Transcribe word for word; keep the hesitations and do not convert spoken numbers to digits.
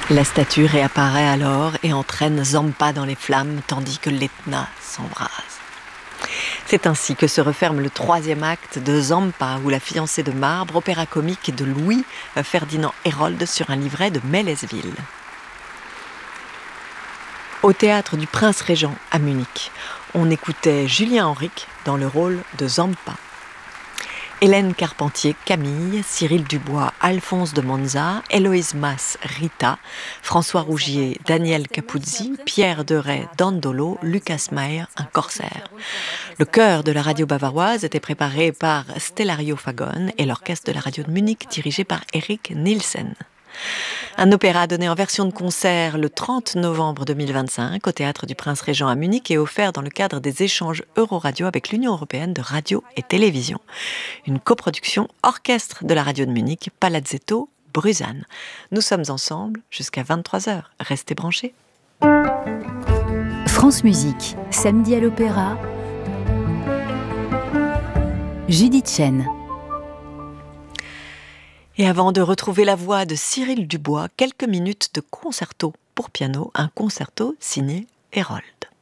La statue réapparaît alors et entraîne Zampa dans les flammes tandis que l'Etna s'embrase. C'est ainsi que se referme le troisième acte de Zampa ou la fiancée de marbre, opéra comique de Louis Ferdinand Hérold sur un livret de Mélesville. Au théâtre du Prince-Régent à Munich, on écoutait Julien Henrique dans le rôle de Zampa. Hélène Carpentier, Camille, Cyril Dubois, Alphonse de Monza, Héloïse Masse, Rita, François Rougier, Daniel Capuzzi, Pierre Deray, Dandolo, Lucas Mayer, un corsaire. Le chœur de la radio bavaroise était préparé par Stellario Fagon et l'orchestre de la radio de Munich dirigé par Eric Nielsen. Un opéra donné en version de concert le trente novembre deux mille vingt-cinq au Théâtre du Prince-Régent à Munich et offert dans le cadre des échanges Euroradio avec l'Union européenne de radio et télévision. Une coproduction orchestre de la radio de Munich, Palazzetto, Bruzane. Nous sommes ensemble jusqu'à vingt-trois heures. Restez branchés. France Musique, samedi à l'Opéra, Judith Chen. Et avant de retrouver la voix de Cyril Dubois, quelques minutes de concerto pour piano, un concerto signé Hérold.